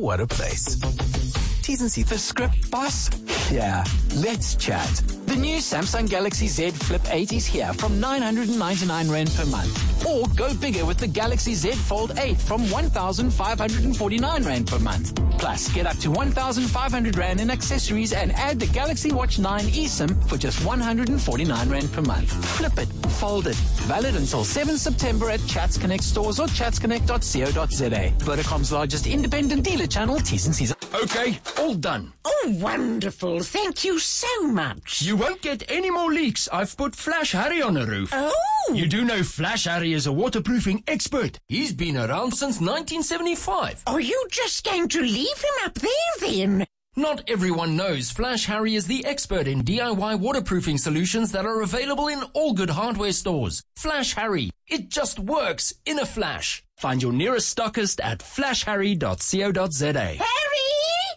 what a place. T's and C's. The script, boss? Yeah, let's chat. The new Samsung Galaxy Z Flip 8 is here from 999 Rand per month. Or go bigger with the Galaxy Z Fold 8 from 1,549 Rand per month. Plus, get up to 1,500 Rand in accessories and add the Galaxy Watch 9 eSIM for just 149 Rand per month. Flip it, fold it. Valid until 7 September at Chats Connect stores or chatsconnect.co.za. Vodacom's largest independent dealer channel, T's and C's. Okay, all done. Oh, wonderful. Thank you so much. You won't get any more leaks. I've put Flash Harry on the roof. Oh! You do know Flash Harry is a waterproofing expert. He's been around since 1975. Are you just going to leave him up there then? Not everyone knows Flash Harry is the expert in DIY waterproofing solutions that are available in all good hardware stores. Flash Harry. It just works in a flash. Find your nearest stockist at flashharry.co.za. Harry!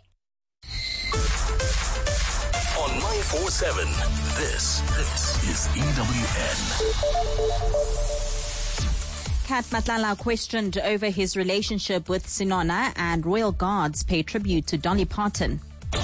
On 947, this is EWN. Kat Matlala questioned over his relationship with Sinona, and Royal Guards pay tribute to Dolly Parton.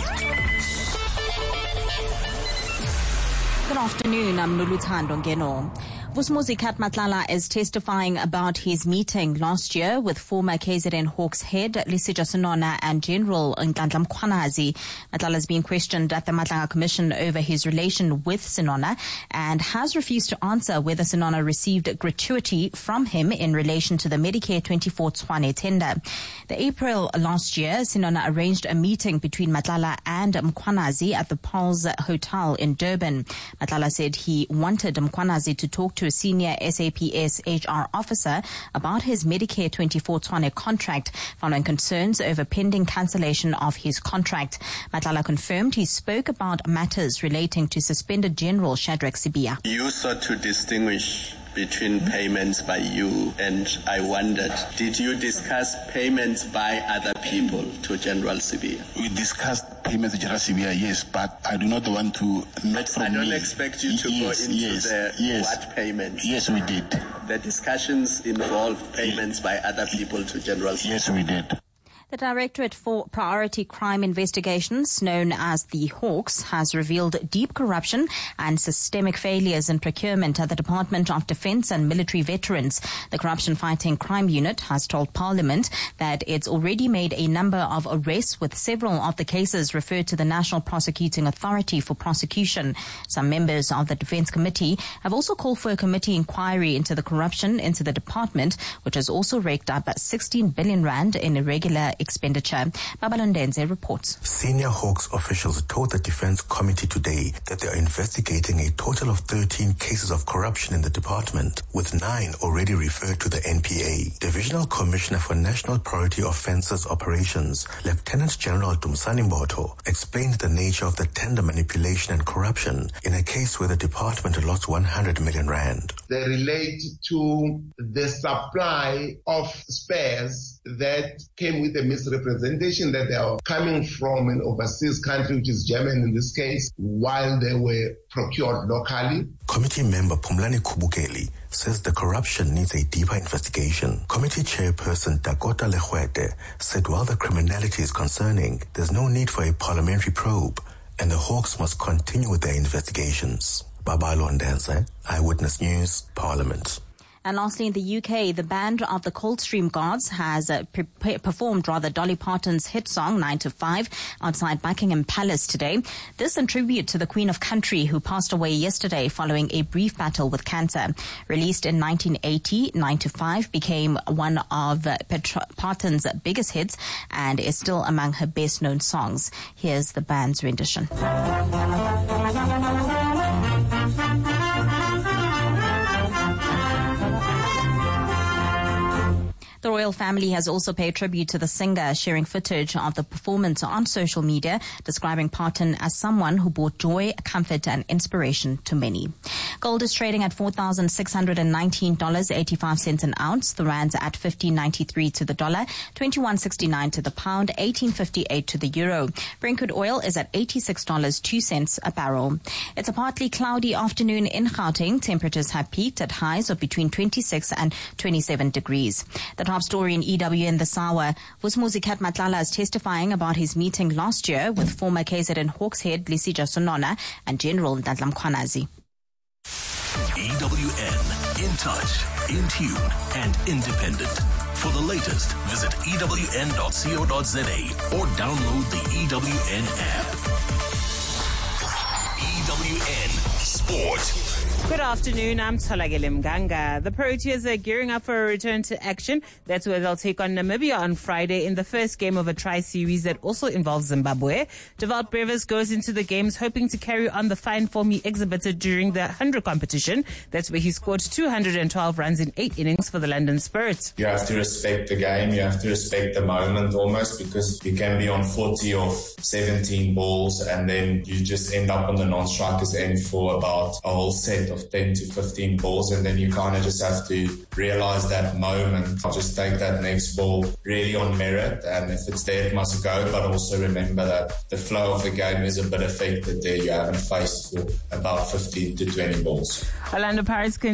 Good afternoon, I'm Nuluthando Ngeno. Vusumuzi Kat Matlala is testifying about his meeting last year with former KZN Hawks head Lisija Sinona and General Nhlanhla Mkhwanazi. Matlala has been questioned at the Matlanga Commission over his relation with Sinona and has refused to answer whether Sinona received gratuity from him in relation to the Medicare 24 Tshwane tender. The April last year, Sinona arranged a meeting between Matlala and Mkhwanazi at the Pulse Hotel in Durban. Matlala said he wanted Mkhwanazi to talk to a senior SAPS HR officer about his Medicare 24 Tshwane contract following concerns over pending cancellation of his contract. Matlala confirmed he spoke about matters relating to suspended General Shadrack Sibiya. You sought to distinguish between payments by you, and I wondered, did you discuss payments by other people to General Sibiya? We discussed payments to General Sibiya, yes, but I do not want to I don't expect you to go into what payments. Yes, we did. The discussions involved payments by other people to General Sibiya. Yes, we did. The Directorate for Priority Crime Investigations, known as the Hawks, has revealed deep corruption and systemic failures in procurement at the Department of Defence and Military Veterans. The Corruption Fighting Crime Unit has told Parliament that it's already made a number of arrests, with several of the cases referred to the National Prosecuting Authority for prosecution. Some members of the Defence Committee have also called for a committee inquiry into the corruption into the department, which has also raked up 16 billion rand in irregular expenditure. Babalondenze reports. Senior Hawks officials told the Defence Committee today that they are investigating a total of 13 cases of corruption in the department, with 9 already referred to the NPA. Divisional Commissioner for National Priority Offences Operations, Lieutenant General Dumsani Mboto, explained the nature of the tender manipulation and corruption in a case where the department lost 100 million rand. They relate to the supply of spares that came with a misrepresentation that they are coming from an overseas country, which is Germany in this case, while they were procured locally. Committee member Pumlani Kubukeli says the corruption needs a deeper investigation. Committee chairperson Dakota Lehwete said while the criminality is concerning, there's no need for a parliamentary probe and the Hawks must continue with their investigations. Babalo Ndenze, Eyewitness News, Parliament. And lastly, in the UK, the band of the Coldstream Guards has performed Dolly Parton's hit song 9 to 5 outside Buckingham Palace today. This in tribute to the Queen of Country, who passed away yesterday following a brief battle with cancer. Released in 1980, 9 to 5 became one of Parton's biggest hits and is still among her best-known songs. Here's the band's rendition. The royal family has also paid tribute to the singer, sharing footage of the performance on social media, describing Parton as someone who brought joy, comfort, and inspiration to many. Gold is trading at $4,619.85 an ounce. The rand's at 15.93 to the dollar, 21.69 to the pound, 18.58 to the euro. Brent crude oil is at $86.02 a barrel. It's a partly cloudy afternoon in Gauteng. Temperatures have peaked at highs of between 26 and 27 degrees. The top story in EWN this hour. Vusumuzi Matlala is testifying about his meeting last year with former KZN Hawks head Lisija Sonona and General Ndandla Mkhwanazi. EWN, in touch, in tune, and independent. For the latest, visit ewn.co.za or download the EWN app. EWN Sport. Good afternoon, I'm Tholagele Mganga. The Proteas are gearing up for a return to action. That's where they'll take on Namibia on Friday in the first game of a tri-series that also involves Zimbabwe. Devalt Brevis goes into the games hoping to carry on the fine form he exhibited during the 100 competition. That's where he scored 212 runs in 8 innings for the London Spirit. You have to respect the game, you have to respect the moment almost, because you can be on 40 of 17 balls and then you just end up on the non-strikers end for about a whole set of 10 to 15 balls, and then you kind of just have to realize that moment. Just take that next ball really on merit, and if it's there, it must go, but also remember that the flow of the game is a bit affected there. You haven't faced for about 15 to 20 balls. Orlando Pirates